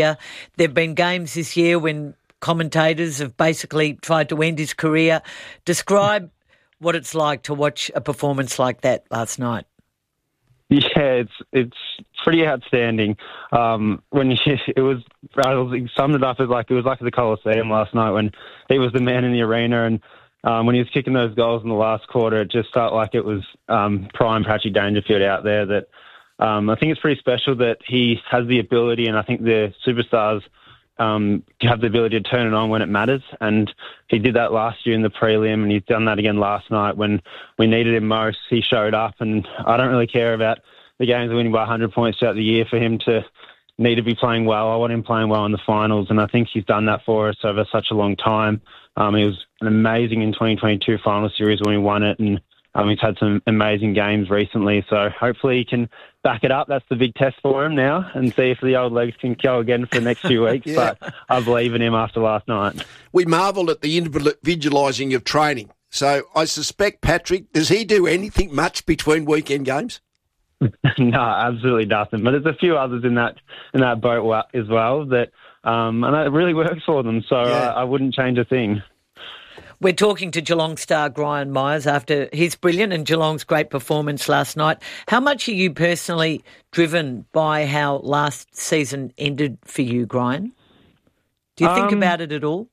There have been games this year when commentators have basically tried to end his career. Describe what it's like to watch a performance like that last night. Yeah, it's pretty outstanding. When it was, I summed it up as like it was like the Coliseum last night when he was the man in the arena, and when he was kicking those goals in the last quarter, it just felt like it was prime Patrick Dangerfield out there. That I think it's pretty special that he has the ability, and I think the superstars have the ability to turn it on when it matters. And he did that last year in the prelim, and he's done that again last night when we needed him most. He showed up, and I don't really care about the games winning by 100 points throughout the year for him to need to be playing well. I want him playing well in the finals, and I think he's done that for us over such a long time. He was amazing in 2022 final series when we won it, and he's had some amazing games recently. So hopefully he can back it up. That's the big test for him now, and see if the old legs can go again for the next few weeks. Yeah. But I believe in him after last night. We marvelled at the individualising of training. So I suspect, Patrick, does he do anything much between weekend games? No, absolutely nothing. But there's a few others in that boat as well that, and it really works for them. So Yeah. I wouldn't change a thing. We're talking to Geelong star Brian Myers after his brilliant and Geelong's great performance last night. How much are you personally driven by how last season ended for you, Brian? Do you think about it at all?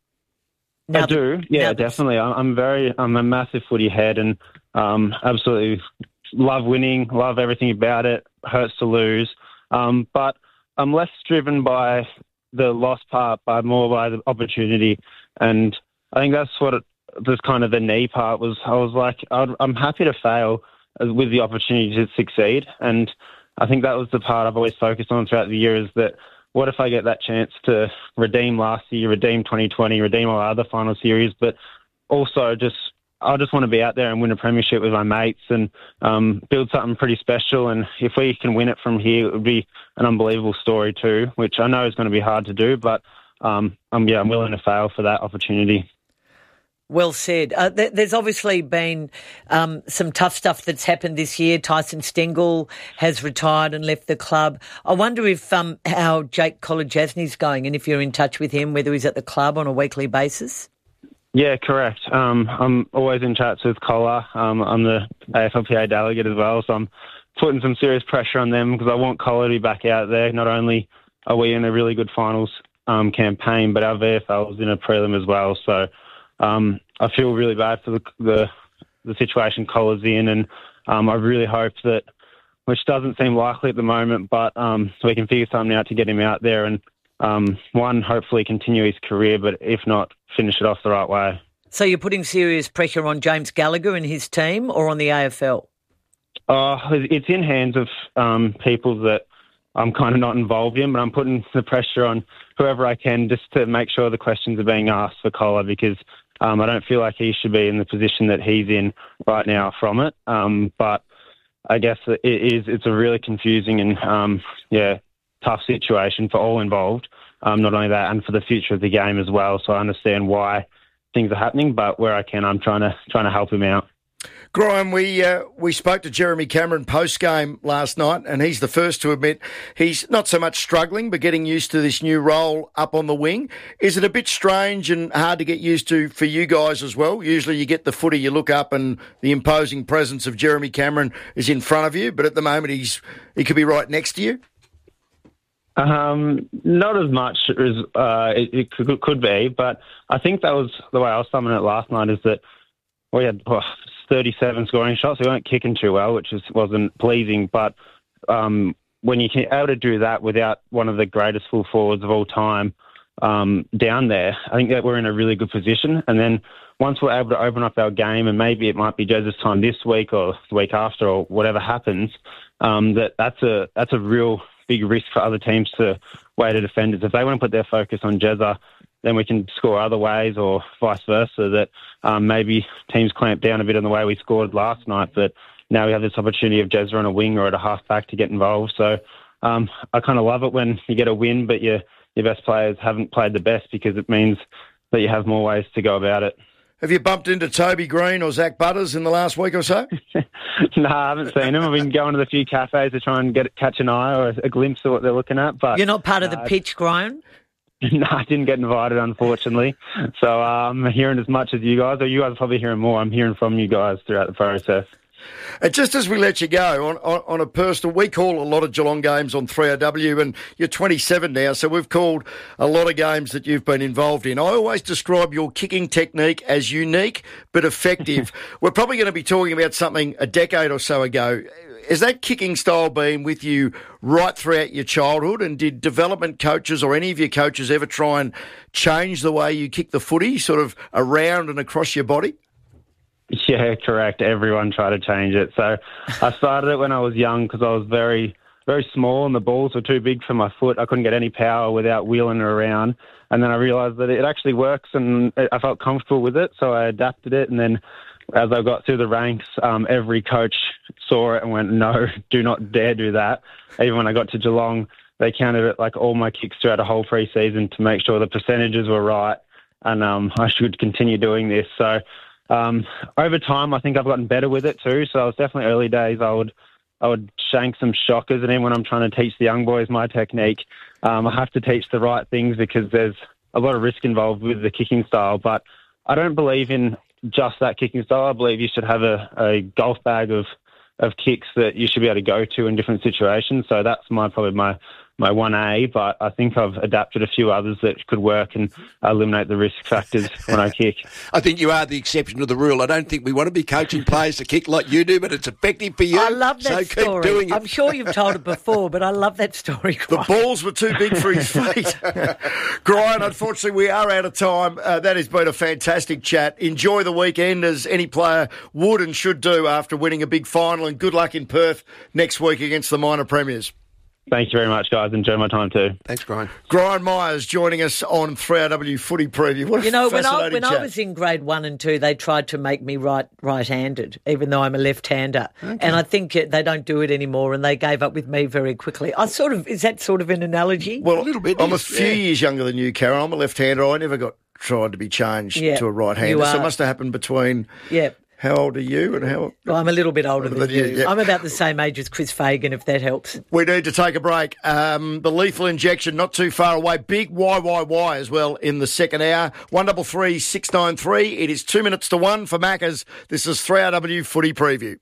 I do, yeah, definitely. I'm a massive footy head, and absolutely love winning, love everything about it. Hurts to lose, but I'm less driven by the loss part, more by the opportunity. And I think that's what was kind of the knee part was. I was like, I'm happy to fail with the opportunity to succeed. And I think that was the part I've always focused on throughout the year, is that what if I get that chance to redeem last year, redeem 2020, redeem all other final series, but also I just want to be out there and win a premiership with my mates and build something pretty special. And if we can win it from here, it would be an unbelievable story too, which I know is going to be hard to do, but I'm willing to fail for that opportunity. Well said. There's obviously been some tough stuff that's happened this year. Tyson Stengel has retired and left the club. I wonder if how Jake Kolodjasny's going, and if you're in touch with him, whether he's at the club on a weekly basis. Yeah, correct. I'm always in chats with Kola. I'm the AFLPA delegate as well, so I'm putting some serious pressure on them because I want Kola to be back out there. Not only are we in a really good finals campaign, but our VFL is in a prelim as well. So I feel really bad for the situation Cola's in, and I really hope that, which doesn't seem likely at the moment, but so we can figure something out to get him out there and hopefully continue his career, but if not, finish it off the right way. So you're putting serious pressure on James Gallagher and his team, or on the AFL? It's in hands of people that I'm kind of not involved in, but I'm putting the pressure on whoever I can just to make sure the questions are being asked for Kola, because I don't feel like he should be in the position that he's in right now from it. But I guess it's a really confusing and tough situation for all involved. Not only that, and for the future of the game as well. So I understand why things are happening, but where I can, I'm trying to help him out. Graham, we spoke to Jeremy Cameron post-game last night, and he's the first to admit he's not so much struggling, but getting used to this new role up on the wing. Is it a bit strange and hard to get used to for you guys as well? Usually you get the footy, you look up and the imposing presence of Jeremy Cameron is in front of you, but at the moment he could be right next to you? Not as much as it could be, but I think that was the way I was summing it last night, is that we had 37 scoring shots. We weren't kicking too well, which wasn't pleasing, but when you can able to do that without one of the greatest full forwards of all time down there, I think that we're in a really good position. And then once we're able to open up our game, and maybe it might be Jez's time this week or the week after or whatever happens, that's a real big risk for other teams to way to defend it. If they want to put their focus on Jezza, then we can score other ways, or vice versa, that maybe teams clamp down a bit on the way we scored last night, but now we have this opportunity of Jezza on a wing or at a half-back to get involved. So I kind of love it when you get a win, but your best players haven't played the best, because it means that you have more ways to go about it. Have you bumped into Toby Green or Zach Butters in the last week or so? No, I haven't seen them. I've been going to the few cafes to try and catch an eye or a glimpse of what they're looking at. But you're not part of the pitch, Graham? No, I didn't get invited, unfortunately. So I'm hearing as much as you guys, or you guys are probably hearing more. I'm hearing from you guys throughout the process. And just as we let you go, on a personal, we call a lot of Geelong games on 3AW, and you're 27 now, so we've called a lot of games that you've been involved in. I always describe your kicking technique as unique but effective. We're probably going to be talking about something a decade or so ago. Has that kicking style been with you right throughout your childhood, and did development coaches or any of your coaches ever try and change the way you kick the footy, sort of around and across your body? Yeah, correct. Everyone tried to change it. So I started it when I was young because I was very, very small and the balls were too big for my foot. I couldn't get any power without wheeling it around. And then I realised that it actually works and I felt comfortable with it. So I adapted it. And then as I got through the ranks, every coach saw it and went, no, do not dare do that. Even when I got to Geelong, they counted it like all my kicks throughout a whole pre-season to make sure the percentages were right. And I should continue doing this. So over time, I think I've gotten better with it too. So I was definitely early days. I would shank some shockers, and then when I'm trying to teach the young boys my technique, I have to teach the right things because there's a lot of risk involved with the kicking style. But I don't believe in just that kicking style. I believe you should have a golf bag of kicks that you should be able to go to in different situations. So that's probably my 1A, but I think I've adapted a few others that could work and eliminate the risk factors when I kick. I think you are the exception to the rule. I don't think we want to be coaching players to kick like you do, but it's effective for you. I love that story. Keep doing it. I'm sure you've told it before, but I love that story. The balls were too big for his feet. Brian, unfortunately, we are out of time. That has been a fantastic chat. Enjoy the weekend, as any player would and should do after winning a big final, and good luck in Perth next week against the minor premiers. Thank you very much, guys. Enjoy my time too. Thanks, Brian. Brian Myers joining us on 3AW Footy Preview. What a fascinating chat. I was in grade 1 and 2, they tried to make me right-handed, even though I'm a left-hander. Okay. And I think they don't do it anymore, and they gave up with me very quickly. Is that sort of an analogy? Well, a little bit. I'm a few years younger than you, Karen. I'm a left-hander. I never got tried to be changed to a right-hander. So it must have happened between... Yeah. How old are you? Well, I'm a little bit older than you. Yeah. I'm about the same age as Chris Fagan, if that helps. We need to take a break. The lethal injection not too far away. Big YYY as well in the second hour. 133 693. It is 2 minutes to 1 for Maccas. This is 3RW Footy Preview.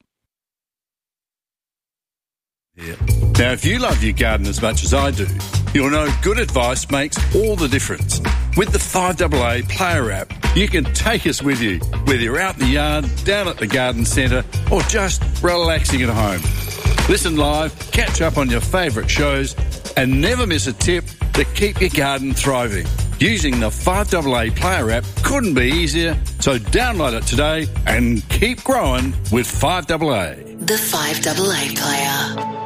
Yeah. Now, if you love your garden as much as I do, you'll know good advice makes all the difference. With the 5AA Player app, you can take us with you, whether you're out in the yard, down at the garden centre, or just relaxing at home. Listen live, catch up on your favourite shows, and never miss a tip to keep your garden thriving. Using the 5AA Player app couldn't be easier, so download it today and keep growing with 5AA. The 5AA Player.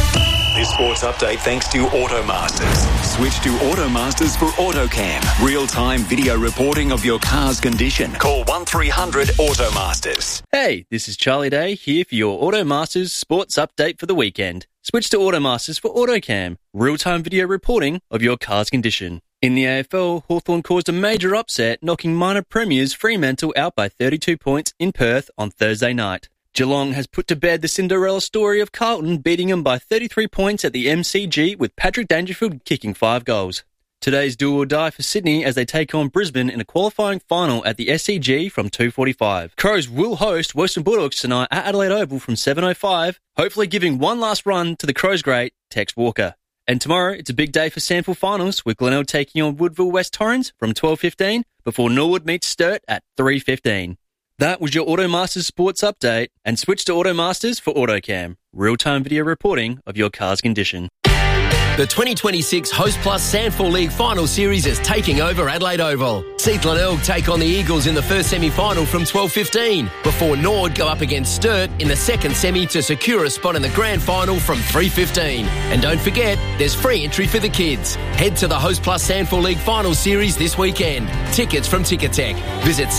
This sports update thanks to Automasters. Switch to Automasters for AutoCam. Real-time video reporting of your car's condition. Call 1300 Automasters. Hey, this is Charlie Day here for your Automasters sports update for the weekend. Switch to Automasters for AutoCam. Real-time video reporting of your car's condition. In the AFL, Hawthorn caused a major upset, knocking minor premiers Fremantle out by 32 points in Perth on Thursday night. Geelong has put to bed the Cinderella story of Carlton beating them by 33 points at the MCG, with Patrick Dangerfield kicking 5 goals. Today's do or die for Sydney as they take on Brisbane in a qualifying final at the SCG from 2:45. Crows will host Western Bulldogs tonight at Adelaide Oval from 7:05, hopefully giving one last run to the Crows great Tex Walker. And tomorrow, it's a big day for Sandful finals, with Glenelg taking on Woodville West Torrens from 12:15 before Norwood meets Sturt at 3:15. That was your Automasters sports update, and switch to Automasters for AutoCam. Real-time video reporting of your car's condition. The 2026 Host Plus Sandful League Final Series is taking over Adelaide Oval. See Glenelg take on the Eagles in the first semi-final from 12:15, before Nord go up against Sturt in the second semi to secure a spot in the grand final from 3:15. And don't forget, there's free entry for the kids. Head to the Host Plus Sandful League Final Series this weekend. Tickets from Ticketek. Visit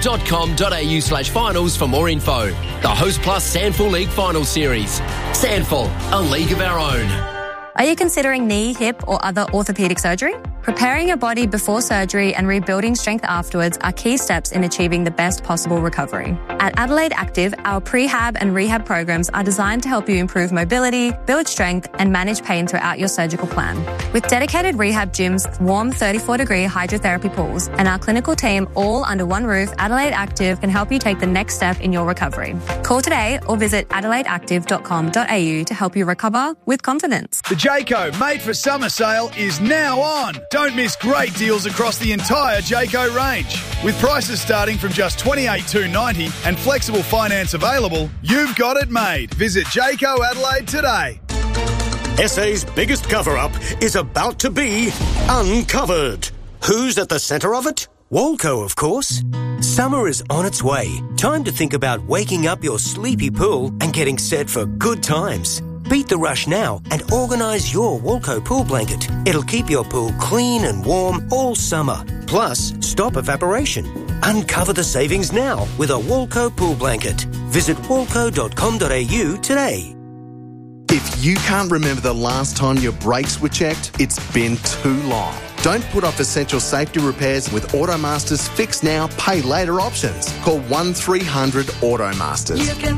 sandful.com.au/finals for more info. The Host Plus Sandful League Final Series. Sandful, a league of our own. Are you considering knee, hip or other orthopaedic surgery? Preparing your body before surgery and rebuilding strength afterwards are key steps in achieving the best possible recovery. At Adelaide Active, our prehab and rehab programs are designed to help you improve mobility, build strength, and manage pain throughout your surgical plan. With dedicated rehab gyms, warm 34-degree hydrotherapy pools, and our clinical team all under one roof, Adelaide Active can help you take the next step in your recovery. Call today or visit adelaideactive.com.au to help you recover with confidence. The Jayco Made for Summer sale is now on. Don't miss great deals across the entire Jayco range. With prices starting from just $28,290 and flexible finance available, you've got it made. Visit Jayco Adelaide today. SA's biggest cover-up is about to be uncovered. Who's at the centre of it? Walco, of course. Summer is on its way. Time to think about waking up your sleepy pool and getting set for good times. Beat the rush now and organise your Walco pool blanket. It'll keep your pool clean and warm all summer. Plus, stop evaporation. Uncover the savings now with a Walco pool blanket. Visit walco.com.au today. If you can't remember the last time your brakes were checked, it's been too long. Don't put off essential safety repairs with Automaster's Fix Now, Pay Later options. Call 1300 Automasters. You can